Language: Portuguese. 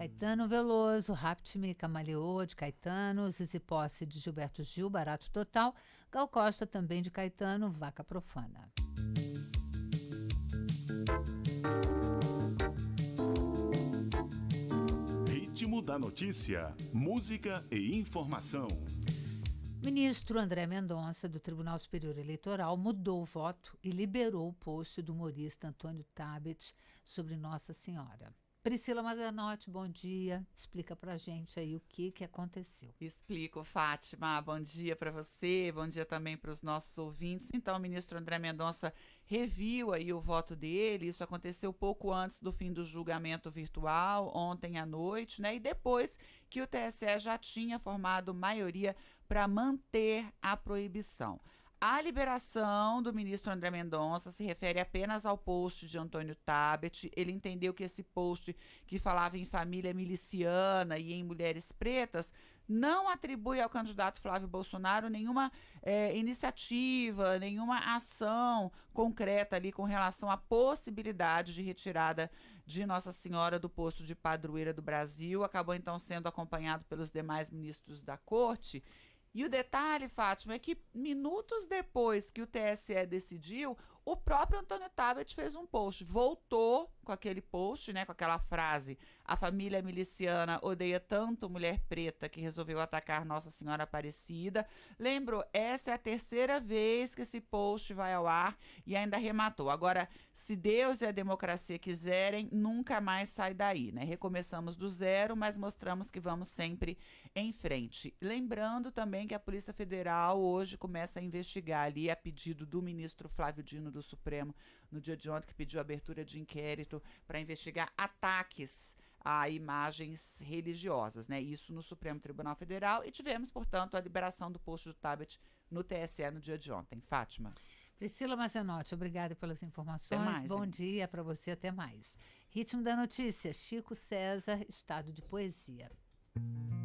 Caetano Veloso, Rapt-me, Camaleô, de Caetano, Zizi Posse, de Gilberto Gil, Barato Total, Gal Costa, também de Caetano, Vaca Profana. Ritmo da notícia, música e informação. Ministro André Mendonça, do Tribunal Superior Eleitoral, mudou o voto e liberou o post do humorista Antônio Tabet sobre Nossa Senhora. Priscila Mazanotti, bom dia. Explica pra gente aí o que aconteceu. Explico, Fátima. Bom dia para você, bom dia também para os nossos ouvintes. Então, o ministro André Mendonça reviu aí o voto dele. Isso aconteceu pouco antes do fim do julgamento virtual, ontem à noite, né? E depois que o TSE já tinha formado maioria para manter a proibição. A liberação do ministro André Mendonça se refere apenas ao post de Antônio Tabet. Ele entendeu que esse post, que falava em família miliciana e em mulheres pretas, não atribui ao candidato Flávio Bolsonaro nenhuma iniciativa, nenhuma ação concreta ali com relação à possibilidade de retirada de Nossa Senhora do posto de padroeira do Brasil. Acabou então sendo acompanhado pelos demais ministros da corte. E o detalhe, Fátima, é que minutos depois que o TSE decidiu, o próprio Antônio Tabet fez um post, voltou com aquele post, né, com aquela frase: a família miliciana odeia tanto mulher preta que resolveu atacar Nossa Senhora Aparecida. Lembro, essa é a terceira vez que esse post vai ao ar, e ainda arrematou: agora, se Deus e a democracia quiserem, nunca mais sai daí, né? Recomeçamos do zero, mas mostramos que vamos sempre em frente. Lembrando também que a Polícia Federal hoje começa a investigar ali, a pedido do ministro Flávio Dino do Supremo, no dia de ontem, que pediu abertura de inquérito para investigar ataques a imagens religiosas, né? Isso no Supremo Tribunal Federal. E tivemos, portanto, a liberação do post do Tabet no TSE no dia de ontem. Fátima. Priscila Mazanotti, obrigada pelas informações. Até mais, bom gente. dia para você, até mais. Ritmo da notícia, Chico César, Estado de Poesia.